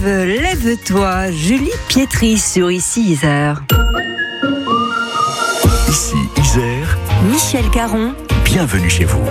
lève-toi, Julie Pietri sur Ici Isère. Ici Isère, Michel Caron, bienvenue chez vous.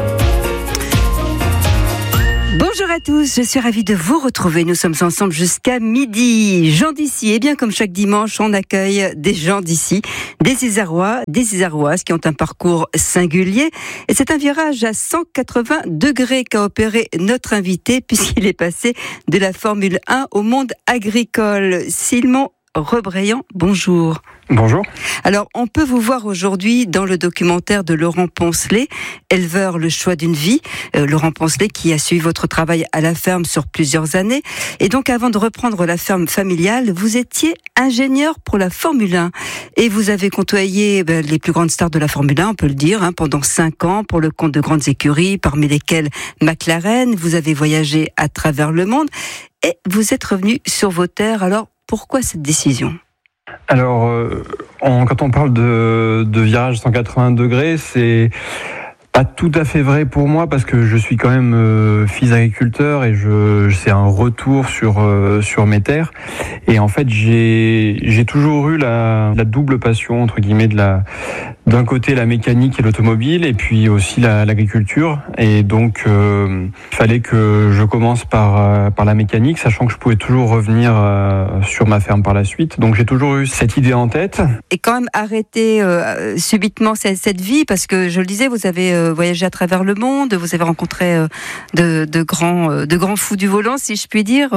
Bonjour à tous, je suis ravie de vous retrouver. Nous sommes ensemble jusqu'à midi. Gens d'ici, et bien comme chaque dimanche, on accueille des gens d'ici, des Isérois, des Iséroises qui ont un parcours singulier. Et c'est un virage à 180 degrés qu'a opéré notre invité, puisqu'il est passé de la Formule 1 au monde agricole. Simon Rebraillant, bonjour. Bonjour. Alors, on peut vous voir aujourd'hui dans le documentaire de Laurent Poncelet, Éleveur, le choix d'une vie. Laurent Poncelet qui a suivi votre travail à la ferme sur plusieurs années. Et donc, avant de reprendre la ferme familiale, vous étiez ingénieur pour la Formule 1. Et vous avez côtoyé les plus grandes stars de la Formule 1, on peut le dire, pendant 5 ans, pour le compte de grandes écuries, parmi lesquelles McLaren. Vous avez voyagé à travers le monde et vous êtes revenu sur vos terres. Alors, pourquoi cette décision ? Alors, quand on parle de virage 180 degrés, c'est pas tout à fait vrai pour moi parce que je suis quand même fils d'agriculteur et c'est un retour sur mes terres. Et en fait, j'ai toujours eu la double passion entre guillemets d'un côté la mécanique et l'automobile et puis aussi l'agriculture. Et donc, il fallait que je commence par la mécanique, sachant que je pouvais toujours revenir sur ma ferme par la suite. Donc, j'ai toujours eu cette idée en tête. Et quand même arrêter subitement cette vie, parce que je le disais, vous avez voyagé à travers le monde, vous avez rencontré de grands fous du volant, si je puis dire.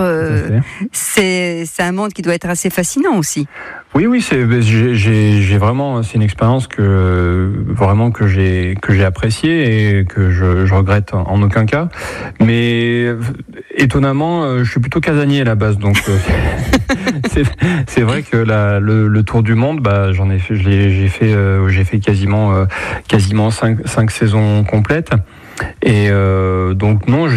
C'est un monde qui doit être assez fascinant aussi. Oui, c'est une expérience que j'ai appréciée et que je regrette en aucun cas. Mais étonnamment, je suis plutôt casanier à la base, donc c'est vrai que le tour du monde, j'ai fait quasiment 5 saisons complètes. Et donc non,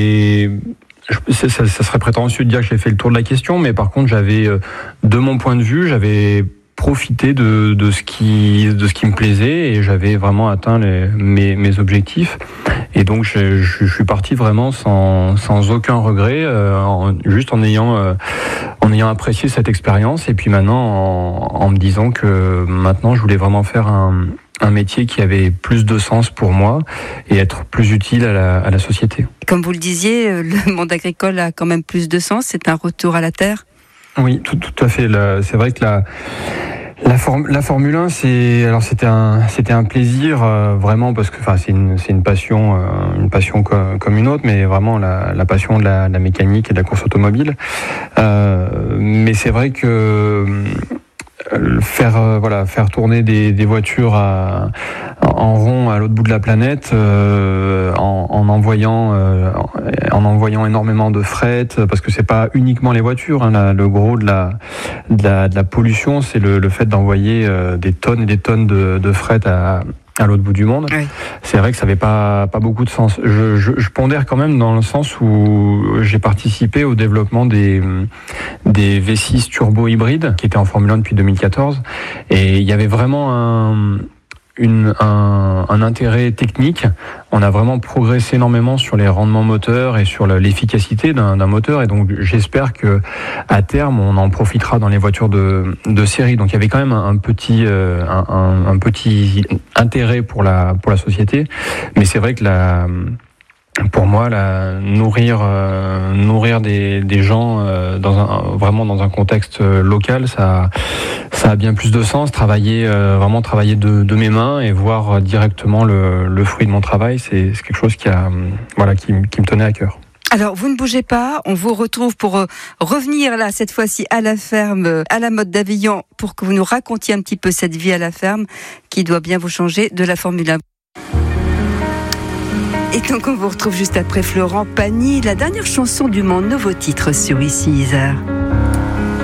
ça serait prétentieux de dire que j'ai fait le tour de la question, mais par contre, de mon point de vue, j'avais profité de ce qui me plaisait et j'avais vraiment atteint mes objectifs. Et donc, je suis parti vraiment sans aucun regret, juste en ayant apprécié cette expérience. Et puis maintenant, en me disant que maintenant, je voulais vraiment faire un métier qui avait plus de sens pour moi et être plus utile à la société. Comme vous le disiez, le monde agricole a quand même plus de sens, c'est un retour à la terre. Oui, tout à fait. C'est vrai que la Formule 1, c'était un plaisir vraiment parce que c'est une passion comme une autre, mais vraiment la passion de la mécanique et de la course automobile. Mais c'est vrai que faire tourner des voitures en rond à l'autre bout de la planète en envoyant énormément de fret, parce que c'est pas uniquement les voitures, le gros de la pollution, c'est le fait d'envoyer des tonnes et des tonnes de fret à l'autre bout du monde. Oui. C'est vrai que ça n'avait pas beaucoup de sens. Je pondère quand même dans le sens où j'ai participé au développement des V6 turbo hybrides qui étaient en Formule 1 depuis 2014 et il y avait vraiment un intérêt technique. On a vraiment progressé énormément sur les rendements moteurs et sur l'efficacité d'un moteur, et donc j'espère que à terme on en profitera dans les voitures de série. Donc il y avait quand même un petit intérêt pour la société, mais c'est vrai que pour moi, nourrir des gens vraiment dans un contexte local, ça a bien plus de sens. Travailler de mes mains et voir directement le fruit de mon travail, c'est quelque chose qui me tenait à cœur. Alors, vous ne bougez pas, on vous retrouve pour revenir là, cette fois-ci à la ferme, à la Motte d'Avillon, pour que vous nous racontiez un petit peu cette vie à la ferme qui doit bien vous changer de la Formule 1. Et donc on vous retrouve juste après Florent Pagny, la dernière chanson du monde, nouveau titre sur Ici Isère.